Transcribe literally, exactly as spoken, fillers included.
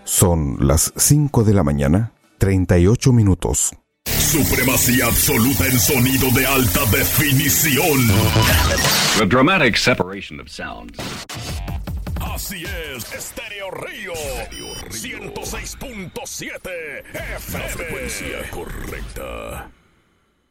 Son las cinco de la mañana, treinta y ocho minutos. Supremacía absoluta en sonido de alta definición. The dramatic separation of sounds. Así es, Estéreo Río, ciento seis punto siete F M. La frecuencia correcta.